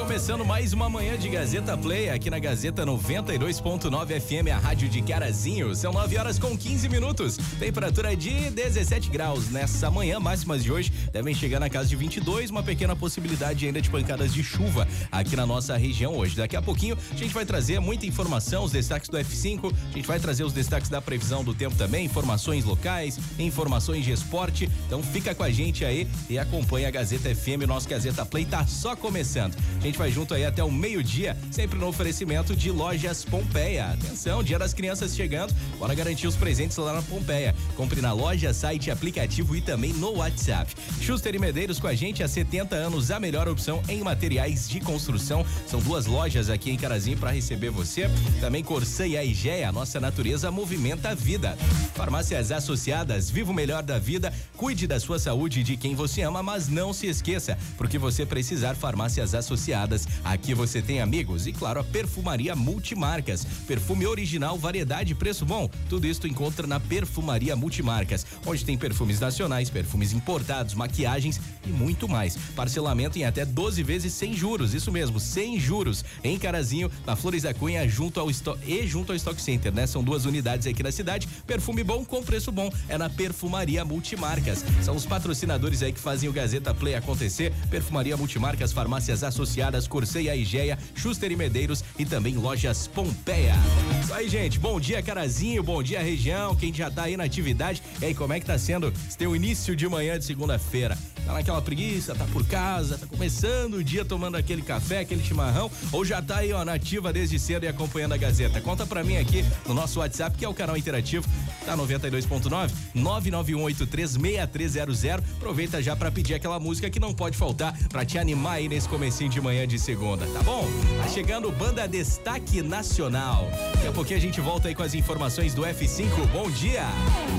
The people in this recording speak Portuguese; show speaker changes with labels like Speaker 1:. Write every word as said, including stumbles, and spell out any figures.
Speaker 1: Começando mais uma manhã de Gazeta Play aqui na Gazeta noventa e dois ponto nove F M, a rádio de Carazinho. São nove horas com quinze minutos. Temperatura de dezessete graus nessa manhã. Máximas de hoje devem chegar na casa de vinte e dois. Uma pequena possibilidade ainda de pancadas de chuva aqui na nossa região hoje. Daqui a pouquinho a gente vai trazer muita informação, os destaques do F cinco. A gente vai trazer os destaques da previsão do tempo também, informações locais, informações de esporte. Então fica com a gente aí e acompanha a Gazeta F M. O nosso Gazeta Play tá só começando. A gente vai junto aí até o meio-dia, sempre no oferecimento de Lojas Pompeia. Atenção, Dia das Crianças chegando, bora garantir os presentes lá na Pompeia. Compre na loja, site, aplicativo e também no WhatsApp. Schuster e Medeiros com a gente há setenta anos, a melhor opção em materiais de construção. São duas lojas aqui em Carazinho para receber você. Também Corsã e a Igea, a nossa natureza movimenta a vida. Farmácias Associadas, viva o melhor da vida, cuide da sua saúde e de quem você ama, mas não se esqueça, porque você precisar, Farmácias Associadas, aqui você tem amigos e claro, a Perfumaria Multimarcas, perfume original, variedade, preço bom, tudo isso tu encontra na Perfumaria Multimarcas, onde tem perfumes nacionais, perfumes importados, maquiagens e muito mais. Parcelamento em até doze vezes sem juros, isso mesmo, sem juros, em Carazinho, na Flores da Cunha, junto ao Stock e junto ao Stock Center, né? São duas unidades aqui na cidade, perfume bom com preço bom, é na Perfumaria Multimarcas. São os patrocinadores aí que fazem o Gazeta Play acontecer. Perfumaria Multimarcas, Farmácias Associadas, Corsã e a Igea, Schuster e Medeiros e também Lojas Pompeia. Isso aí, gente, bom dia Carazinho, bom dia região, quem já tá aí na atividade. E aí, como é que tá sendo esse teu início de manhã de segunda-feira? Tá naquela preguiça, tá por casa, tá começando o dia tomando aquele café, aquele chimarrão, ou já tá aí, ó, na ativa desde cedo e acompanhando a Gazeta? Conta pra mim aqui no nosso WhatsApp, que é o canal interativo, tá noventa e dois ponto nove, nove nove um oito três seis três zero zero. Aproveita já pra pedir aquela música que não pode faltar pra te animar aí nesse comecinho de manhã de segunda, tá bom? Tá chegando Banda Destaque Nacional. Daqui a pouquinho a gente volta aí com as informações do F cinco. Bom dia!